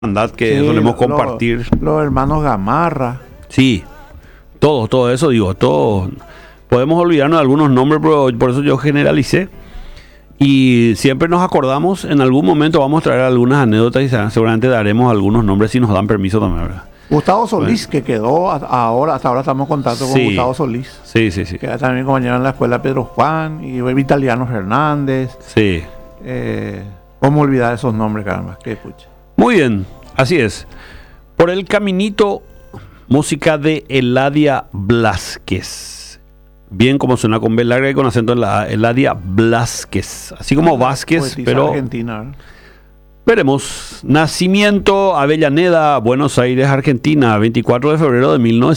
hermandad que Sí, solemos compartir. Los hermanos Gamarra. Sí, todo eso digo, todo. Podemos olvidarnos de algunos nombres, pero por eso yo generalicé. Y siempre nos acordamos, en algún momento vamos a traer algunas anécdotas y seguramente daremos algunos nombres si nos dan permiso también, ¿verdad? Gustavo Solís, que quedó hasta ahora estamos en contacto con Sí. Gustavo Solís. Sí. Que era también compañero en la escuela Pedro Juan, y Vitaliano Hernández. Sí. ¿Cómo olvidar esos nombres, caramba? Qué pucha. Muy bien, así es. Por el caminito, música de Eladia Blázquez. Bien como suena con B larga y con acento en la A, Eladia Blázquez. Así como Vázquez, Poetisa pero argentina, ¿verdad? veremos. Nacimiento, Avellaneda, Buenos Aires, Argentina, 24 de febrero de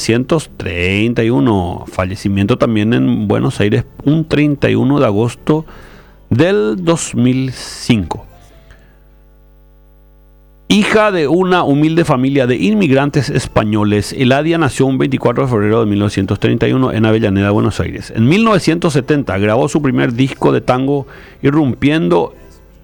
1931. Fallecimiento también en Buenos Aires, un 31 de agosto del 2005. Hija de una humilde familia de inmigrantes españoles, Eladia nació un 24 de febrero de 1931 en Avellaneda, Buenos Aires. En 1970 grabó su primer disco de tango, irrumpiendo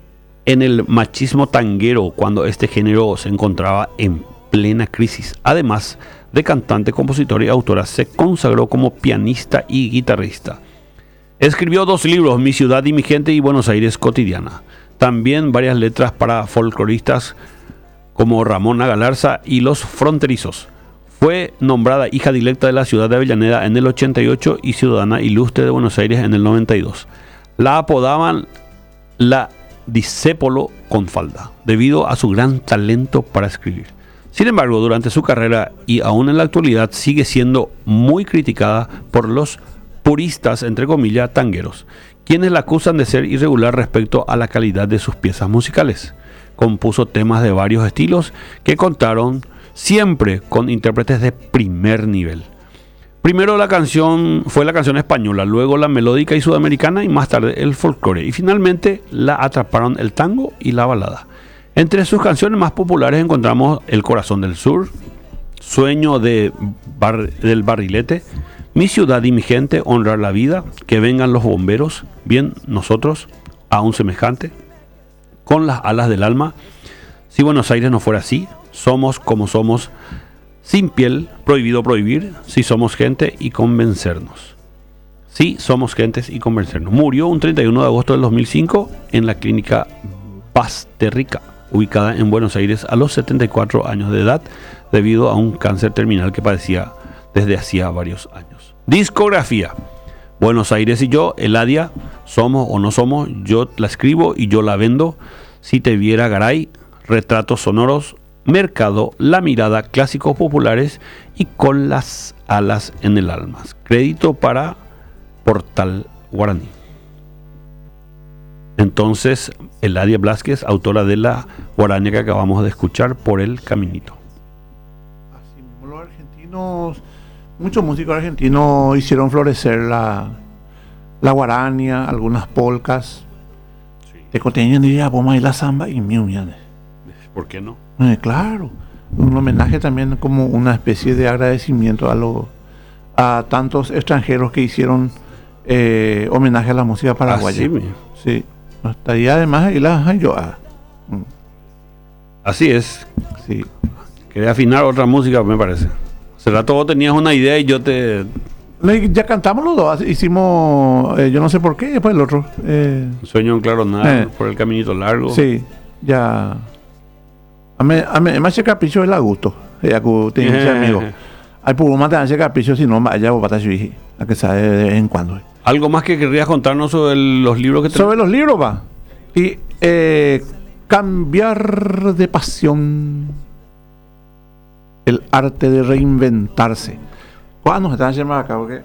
en el machismo tanguero cuando este género se encontraba en plena crisis. Además de cantante, compositora y autora, se consagró como pianista y guitarrista. Escribió 2 libros, Mi ciudad y mi gente y Buenos Aires cotidiana. También varias letras para folcloristas como Ramona Galarza y Los Fronterizos. Fue nombrada hija directa de la ciudad de Avellaneda en el 88 y ciudadana ilustre de Buenos Aires en el 92. La apodaban la discépolo con falda, debido a su gran talento para escribir. Sin embargo, durante su carrera y aún en la actualidad sigue siendo muy criticada por los puristas, entre comillas, tangueros, quienes la acusan de ser irregular respecto a la calidad de sus piezas musicales. Compuso temas de varios estilos que contaron siempre con intérpretes de primer nivel. Primero fue la canción española, luego la melódica y sudamericana y más tarde el folclore. Y finalmente la atraparon el tango y la balada. Entre sus canciones más populares encontramos El corazón del sur, Sueño del barrilete, Mi ciudad y mi gente, Honrar la vida, Que vengan los bomberos, Bien nosotros, A un semejante, Con las alas del alma, Si Buenos Aires no fuera así, Somos como somos, Sin piel, Prohibido prohibir, Si somos gente y convencernos. Sí, somos gentes y convencernos. Murió un 31 de agosto del 2005 en la clínica Basterrica, ubicada en Buenos Aires, a los 74 años de edad, debido a un cáncer terminal que padecía desde hacía varios años. Discografía: Buenos Aires y yo, Eladia, Somos o no somos, Yo la escribo y yo la vendo, Si te viera Garay, Retratos sonoros, Mercado, La mirada, Clásicos populares y Con las alas en el alma. Crédito para Portal Guaraní. Entonces, Eladia Blázquez, autora de la guaraña que acabamos de escuchar, Por el caminito. Así mismo los argentinos, muchos músicos argentinos hicieron florecer la guaraña, algunas polcas. Te coteñan diría Poma y la samba y miuñanes. ¿Por qué no? Claro, un homenaje también como una especie de agradecimiento a tantos extranjeros que hicieron homenaje a la música paraguaya. Sí, no estaría además y la yo. Así es. Sí. Quería afinar otra música, me parece. Hace rato vos tenías una idea y yo te... Ya cantamos los dos, hicimos, yo no sé por qué, después el otro. Sueño en claro nada, Por el caminito largo. Sí, ya. A mí ese capricho es a gusto. Ya que tengo ese amigo. Hay por más de ese capricho, si no, vaya a su hija, a que sabe de vez en cuando. ¿Algo más que querrías contarnos sobre los libros que Sobre los libros, va. Y cambiar de pasión. El arte de reinventarse. ¿Cuándo se están llamando acá? Porque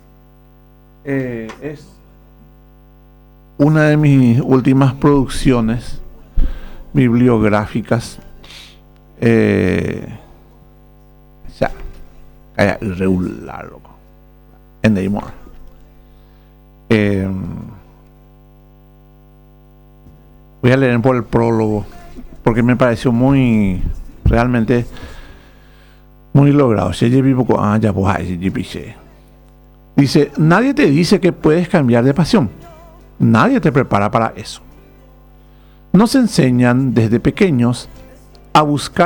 es una de mis últimas producciones bibliográficas. Ya, calla, irregular, loco. En Neymar. Voy a leer por el prólogo porque me pareció realmente muy logrado. Dice: nadie te dice que puedes cambiar de pasión, nadie te prepara para eso. Nos enseñan desde pequeños a buscar